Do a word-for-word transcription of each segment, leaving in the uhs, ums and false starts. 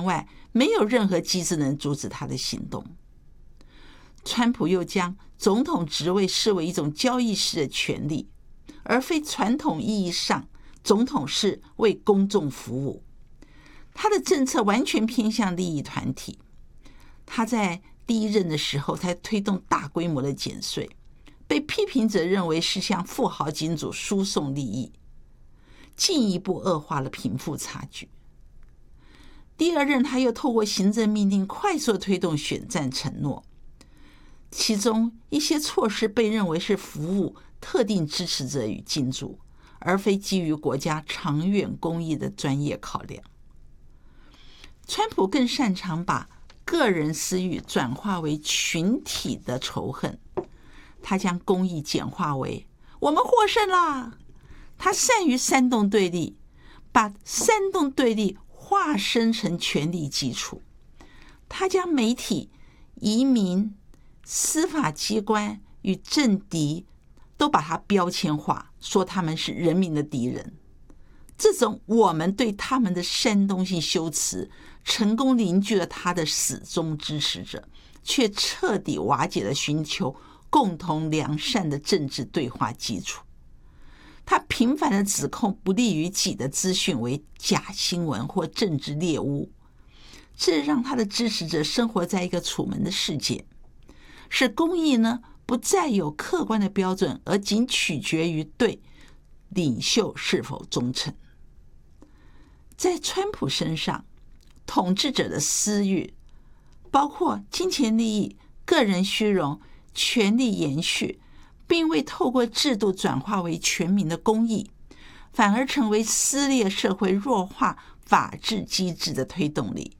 外，没有任何机制能阻止他的行动。川普又将总统职位视为一种交易式的权利，而非传统意义上总统是为公众服务。他的政策完全偏向利益团体。他在第一任的时候才推动大规模的减税，被批评者认为是向富豪金主输送利益，进一步恶化了贫富差距。第二任他又透过行政命令快速推动选战承诺，其中一些措施被认为是服务特定支持者与金主，而非基于国家长远公益的专业考量。川普更擅长把个人私欲转化为群体的仇恨，他将公益简化为我们获胜啦。他善于煽动对立，把煽动对立化身成权力基础。他将媒体、移民、司法机关与政敌都把他标签化，说他们是人民的敌人。这种我们对他们的煽动性修辞成功凝聚了他的始终支持者，却彻底瓦解了寻求共同良善的政治对话基础。他频繁地指控不利于己的资讯为假新闻或政治猎物，这让他的支持者生活在一个楚门的世界，使公益呢不再有客观的标准，而仅取决于对领袖是否忠诚。在川普身上，统治者的私欲，包括金钱利益、个人虚荣、权力延续，并未透过制度转化为全民的公益，反而成为撕裂社会、弱化法治机制的推动力。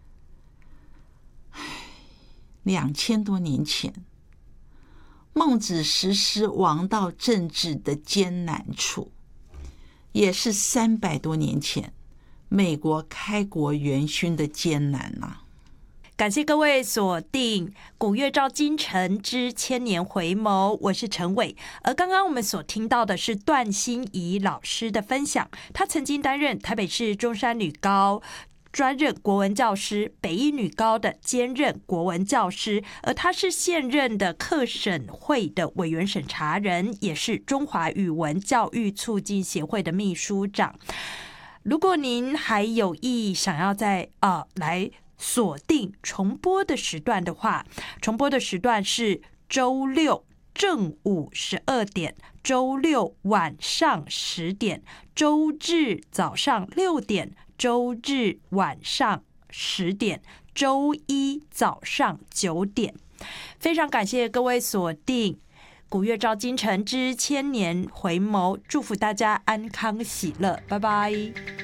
两千多年前，孟子实施王道政治的艰难处，也是三百多年前美国开国元勋的艰难啊！ 感谢各位锁定古月照今晨之千年回眸，我是陈伟。而刚刚我们所听到的是段心怡老师的分享，她曾经担任台北市中山女高专任国文教师，北一女高的兼任国文教师，而他是现任的课审会的委员审查人，也是中华语文教育促进协会的秘书长。如果您还有意想要在呃来锁定重播的时段的话，重播的时段是周六正午十二点，周六晚上十点，周日早上六点，周日晚上十点，周一早上九点。非常感谢各位锁定古月照今晨之千年回眸，祝福大家安康喜乐，拜拜。